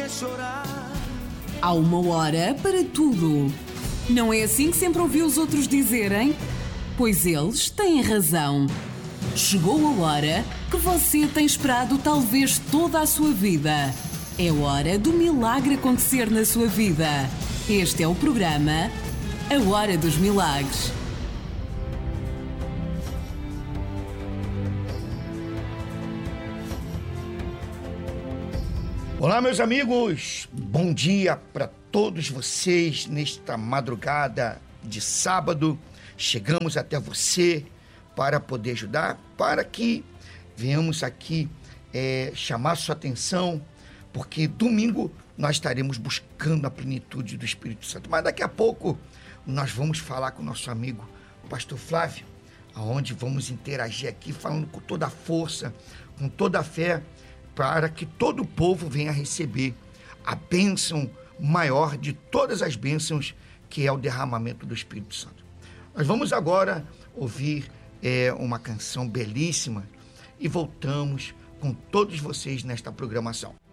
Há uma hora para tudo. Não é assim que sempre ouvi os outros dizerem? Pois eles têm razão. Chegou a hora que você tem esperado talvez toda a sua vida. É hora do milagre acontecer na sua vida. Este é o programa A Hora dos Milagres. Olá, meus amigos, bom dia para todos vocês nesta madrugada de sábado. Chegamos até você para poder ajudar, para que venhamos aqui chamar sua atenção, porque domingo nós estaremos buscando a plenitude do Espírito Santo. Mas daqui a pouco nós vamos falar com o nosso amigo, o pastor Flávio, onde vamos interagir aqui, falando com toda a força, com toda a fé, para que todo o povo venha receber a bênção maior de todas as bênçãos, que é o derramamento do Espírito Santo. Nós vamos agora ouvir uma canção belíssima e voltamos com todos vocês nesta programação.